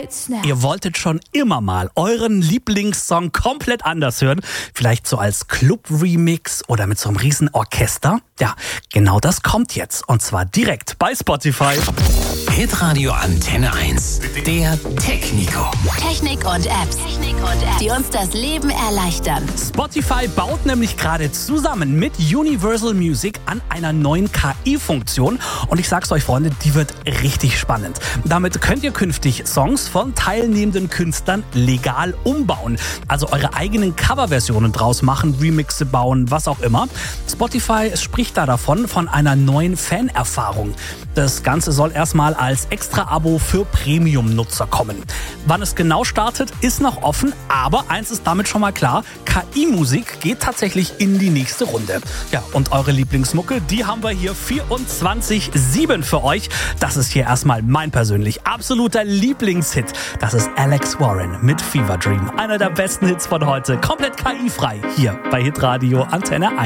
Ihr wolltet schon immer mal euren Lieblingssong komplett anders hören, vielleicht so als Club-Remix oder mit so einem riesen Orchester? Ja, genau das kommt jetzt und zwar direkt bei Spotify. Hitradio Antenne 1, der Technico. Technik und Apps, die uns das Leben erleichtern. Spotify baut nämlich gerade zusammen mit Universal Music an einer neuen KI-Funktion und ich sag's euch, Freunde, die wird richtig spannend. Damit könnt ihr künftig Songs von teilnehmenden Künstlern legal umbauen, also eure eigenen Coverversionen draus machen, Remixe bauen, was auch immer. Spotify spricht da davon, von einer neuen Fanerfahrung. Das Ganze soll erstmal als Extra-Abo für Premium-Nutzer kommen. Wann es genau startet, ist noch offen, aber eins ist damit schon mal klar, KI-Musik geht tatsächlich in die nächste Runde. Ja, und eure Lieblingsmucke, die haben wir hier 24/7 für euch. Das ist hier erstmal mein persönlich absoluter Lieblingshit. Das ist Alex Warren mit Fever Dream. Einer der besten Hits von heute, komplett KI-frei, hier bei Hitradio Antenne 1.